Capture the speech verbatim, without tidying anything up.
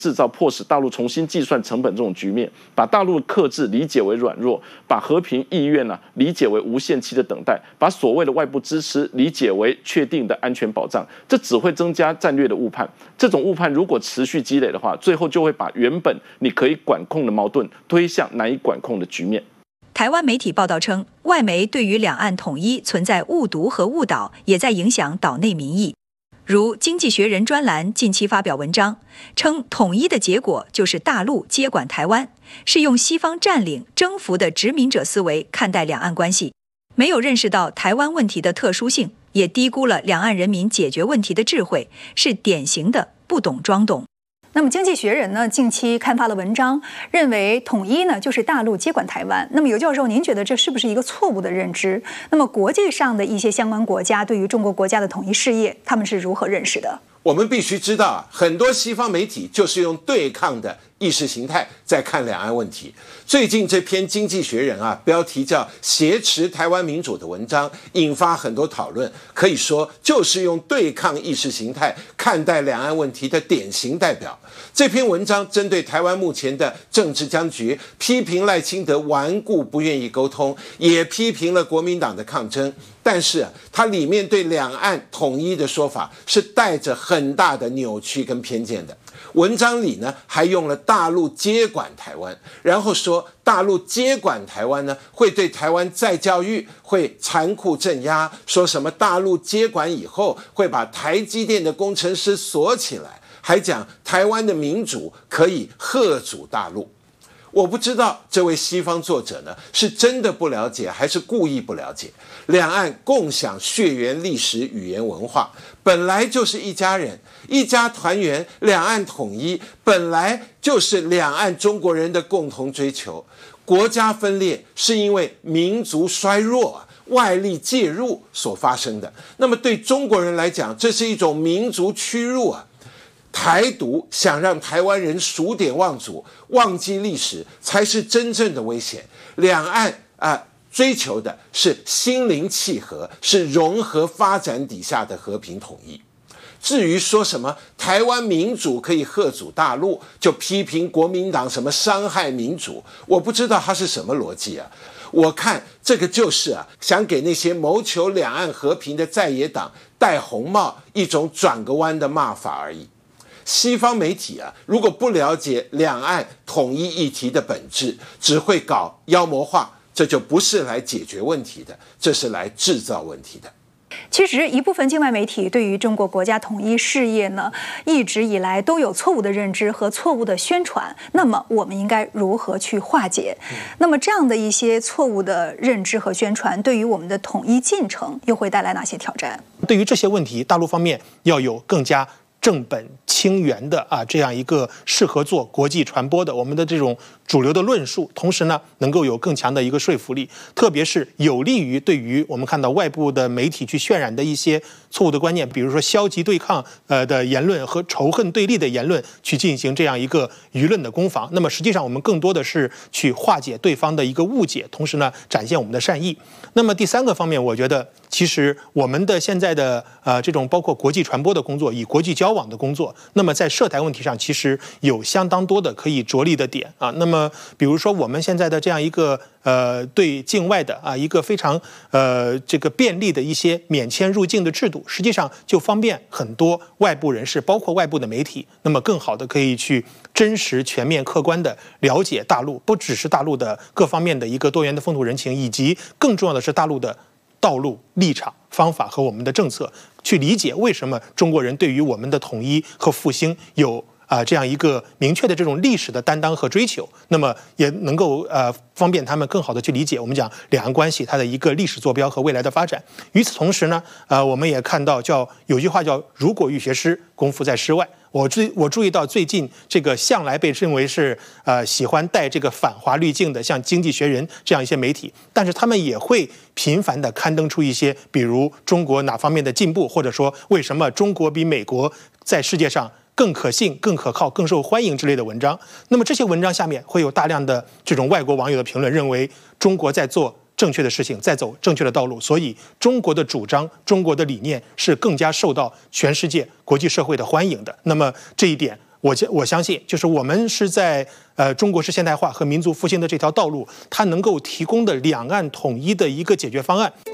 制造迫使大陆重新计算成本这种局面，把大陆的克制理解为软弱，把和平意愿呢、啊、理解为无限期的等待，把所谓的外部支持理解为确定的安全保障，这只会增加战略的误判。这种误判如果持续积累的话，最后就会把原本你可以管控的矛盾推向难以管控的局面。 台湾媒体报道称，外媒对于两岸统一存在误读和误导，也在影响岛内民意。如《经济学人》专栏近期发表文章，称统一的结果就是大陆接管台湾，是用西方占领、征服的殖民者思维看待两岸关系，没有认识到台湾问题的特殊性，也低估了两岸人民解决问题的智慧，是典型的不懂装懂。 那么《经济学人》呢近期刊发了文章，认为统一呢就是大陆接管台湾。那么尤教授，您觉得这是不是一个错误的认知？那么国际上的一些相关国家对于中国国家的统一事业，他们是如何认识的？ 我们必须知道，很多西方媒体就是用对抗的意识形态在看两岸问题。最近这篇《经济学人》啊，标题叫“挟持台湾民主”的文章，引发很多讨论，可以说就是用对抗意识形态看待两岸问题的典型代表。这篇文章针对台湾目前的政治僵局，批评赖清德顽固不愿意沟通，也批评了国民党的抗争。但是啊，它里面对两岸统一的说法是带着很大的扭曲跟偏见的。文章里呢，还用了大陆接管台湾，然后说大陆接管台湾呢，会对台湾再教育，会残酷镇压，说什么大陆接管以后会把台积电的工程师锁起来，还讲台湾的民主可以吓阻大陆。我不知道这位西方作者呢，是真的不了解还是故意不了解。两岸共享血缘历史语言文化，本来就是一家人，一家团圆，两岸统一本来就是两岸中国人的共同追求。国家分裂是因为民族衰弱，外力介入所发生的。那么对中国人来讲，这是一种民族屈辱啊。台独想让台湾人数典忘祖，忘记历史，才是真正的危险。两岸啊、呃，追求的是心灵契合，是融合发展底下的和平统一。至于说什么台湾民主可以吓阻大陆，就批评国民党什么伤害民主，我不知道他是什么逻辑啊。我看这个就是啊，想给那些谋求两岸和平的在野党戴红帽，一种转个弯的骂法而已。西方媒体啊，如果不了解两岸统一议题的本质，只会搞妖魔化，这就不是来解决问题的，这是来制造问题的。 其实一部分境外媒体对于中国国家统一事业呢，一直以来都有错误的认知和错误的宣传。那么我们应该如何去化解？嗯、那么这样的一些错误的认知和宣传，对于我们的统一进程又会带来哪些挑战？ 对于这些问题，大陆方面要有更加正本清源的啊，这样一个适合做国际传播的我们的这种主流的论述，同时呢，能够有更强的一个说服力，特别是有利于对于我们看到外部的媒体去渲染的一些错误的观念，比如说消极对抗呃的言论和仇恨对立的言论，去进行这样一个舆论的攻防。那么实际上我们更多的是去化解对方的一个误解，同时呢，展现我们的善意。那么第三个方面，我觉得其实我们的现在的呃这种包括国际传播的工作，以国际交往的工作，那么在涉台问题上其实有相当多的可以着力的点啊。那么比如说我们现在的这样一个呃对境外的啊一个非常呃这个便利的一些免签入境的制度，实际上就方便很多外部人士，包括外部的媒体，那么更好的可以去真实、全面、客观的了解大陆，不只是大陆的各方面的一个多元的风土人情，以及更重要的是大陆的道路、立场、方法和我们的政策，去理解为什么中国人对于我们的统一和复兴有啊、呃、这样一个明确的这种历史的担当和追求，那么也能够呃方便他们更好的去理解我们讲两岸关系它的一个历史坐标和未来的发展。与此同时呢，呃我们也看到叫有句话叫如果欲学诗，功夫在诗外。我注我注意到最近这个向来被认为是呃喜欢带这个反华滤镜的，像《经济学人》这样一些媒体，但是他们也会频繁地刊登出一些，比如中国哪方面的进步，或者说为什么中国比美国在世界上更可信、更可靠、更受欢迎之类的文章。那么这些文章下面会有大量的这种外国网友的评论，认为中国在做正确的事情，在走正确的道路，所以中国的主张、中国的理念是更加受到全世界国际社会的欢迎的。那么这一点， 我我相信，就是我们是在呃中国式现代化和民族复兴的这条道路，它能够提供的两岸统一的一个解决方案。